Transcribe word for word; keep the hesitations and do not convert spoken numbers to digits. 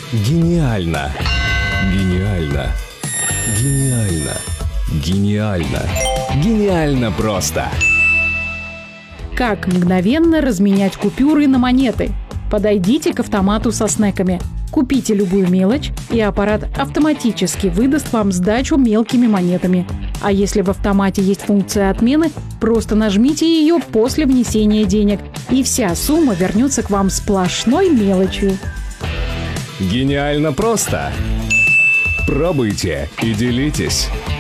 Гениально! Гениально! Гениально! Гениально! Гениально просто! Как мгновенно разменять купюры на монеты? Подойдите к автомату со снеками. Купите любую мелочь, и аппарат автоматически выдаст вам сдачу мелкими монетами. А если в автомате есть функция отмены, просто нажмите ее после внесения денег, и вся сумма вернется к вам сплошной мелочью. Гениально просто! Пробуйте и делитесь!